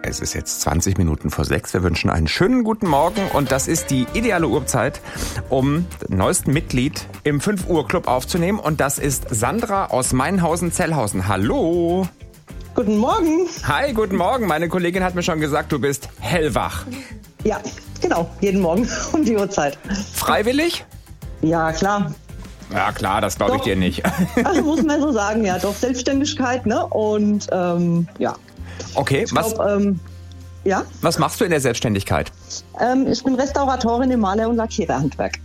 Es ist jetzt 20 Minuten vor 6. Wir wünschen einen schönen guten Morgen und das ist die ideale Uhrzeit, um den neuesten Mitglied im 5 Uhr Club aufzunehmen und das ist Sandra aus Meinhausen-Zellhausen. Hallo! Guten Morgen! Hi, guten Morgen. Meine Kollegin hat mir schon gesagt, du bist hellwach. Ja, genau, jeden Morgen um die Uhrzeit. Freiwillig? Ja, klar. Ja klar, das glaube ich dir nicht. Also muss man so sagen, ja, doch Selbstständigkeit, ne? Und ja. Okay, ja? Was machst du in der Selbstständigkeit? Ich bin Restauratorin im Maler- und Lackiererhandwerk.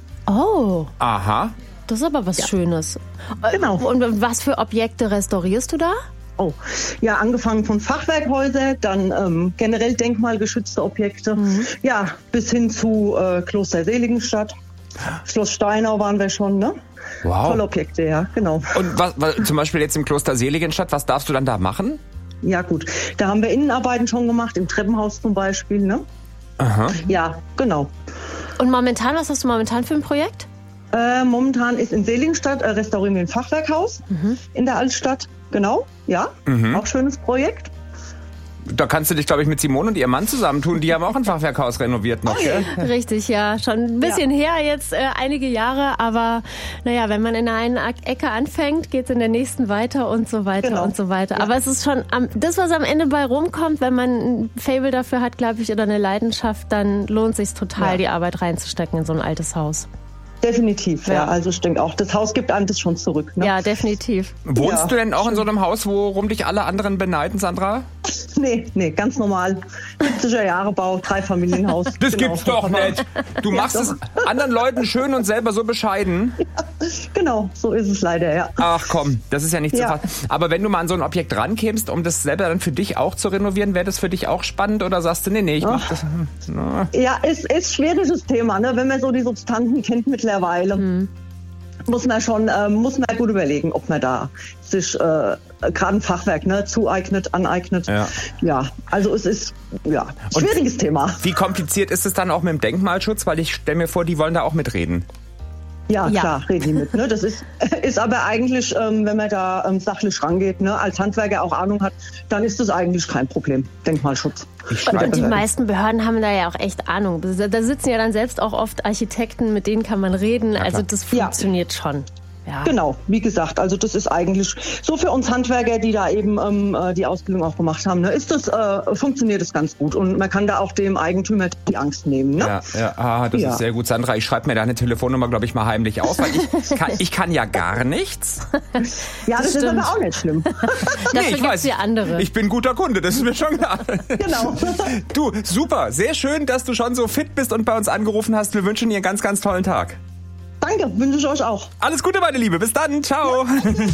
Oh. Aha. Das ist aber was Schönes. Genau. Und was für Objekte restaurierst du da? Oh, ja, angefangen von Fachwerkhäuser, dann generell denkmalgeschützte Objekte, ja, bis hin zu Kloster Seligenstadt, Schloss Steinau waren wir schon, ne? Wow. Tolle Objekte, ja, genau. Und was zum Beispiel jetzt im Kloster Seligenstadt, was darfst du dann da machen? Ja gut, da haben wir Innenarbeiten schon gemacht, im Treppenhaus zum Beispiel, ne? Aha. Ja, genau. Und momentan, was hast du momentan für ein Projekt? Momentan ist in Seligenstadt restaurieren wir ein Fachwerkhaus in der Altstadt, genau, ja, auch schönes Projekt. Da kannst du dich, glaube ich, mit Simone und ihrem Mann zusammentun. Die haben auch ein Fachwerkhaus renoviert noch, gell? Richtig, ja. Schon ein bisschen her jetzt, einige Jahre. Aber naja, wenn man in der einen Ecke anfängt, geht es in der nächsten weiter und so weiter und so weiter. Ja. Aber es ist schon das, was am Ende bei rumkommt, wenn man ein Faible dafür hat, glaube ich, oder eine Leidenschaft, dann lohnt es sich total, die Arbeit reinzustecken in so ein altes Haus. Definitiv, ja. Also ich denke auch, das Haus gibt einem das schon zurück. Ne? Ja, definitiv. Wohnst du denn auch in so einem Haus, worum dich alle anderen beneiden, Sandra? Nee, ganz normal. 70er Jahre Bau, 3-Familienhaus. Das gibt's doch nicht. Du machst es anderen Leuten schön und selber so bescheiden. Ja, genau, so ist es leider, ja. Ach komm, das ist ja nicht zu fassen. Aber wenn du mal an so ein Objekt rankämst, um das selber dann für dich auch zu renovieren, wäre das für dich auch spannend oder sagst du, nee, ich mach das? No. Ja, ist schwieriges Thema, ne? Wenn man so die Substanzen kennt mittlerweile. Muss man gut überlegen, ob man da sich gerade ein Fachwerk zueignet, aneignet. Ja, also es ist schwieriges Thema. Wie kompliziert ist es dann auch mit dem Denkmalschutz? Weil ich stelle mir vor, die wollen da auch mitreden. Ja, klar, reden die mit. Ne? Das ist aber eigentlich, wenn man da sachlich rangeht, ne, als Handwerker auch Ahnung hat, dann ist das eigentlich kein Problem, Denkmalschutz. Und die meisten Behörden haben da ja auch echt Ahnung. Da sitzen ja dann selbst auch oft Architekten, mit denen kann man reden. Ja, also das funktioniert schon. Ja. Genau, wie gesagt, also das ist eigentlich so für uns Handwerker, die da eben die Ausbildung auch gemacht haben, ne, funktioniert das ganz gut und man kann da auch dem Eigentümer die Angst nehmen. Ne? Das ist sehr gut, Sandra. Ich schreibe mir deine Telefonnummer, glaube ich, mal heimlich auf, weil ich kann ja gar nichts. Ja, das ist aber auch nicht schlimm. Dafür gibt's ja andere. Ich bin guter Kunde, das ist mir schon klar. Genau. Du, super, sehr schön, dass du schon so fit bist und bei uns angerufen hast. Wir wünschen dir einen ganz, ganz tollen Tag. Danke, wünsche ich euch auch. Alles Gute, meine Liebe. Bis dann. Ciao. Ja.